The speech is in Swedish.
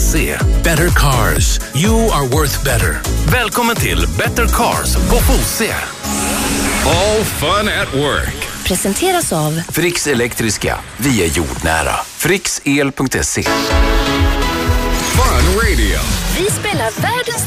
Fose. Better cars. You are worth better. Välkommen till Better Cars på Fose. All fun at work. Presenteras av Fricks Elektriska. Vi är jordnära. Fricksel.se. Fun Radio. Vi spelar världens